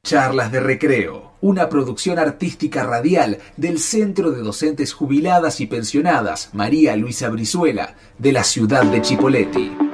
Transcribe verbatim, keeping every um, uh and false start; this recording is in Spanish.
Charlas de Recreo, una producción artística radial del Centro de Docentes Jubiladas y Pensionadas María Luisa Brizuela de la ciudad de Chipoleti.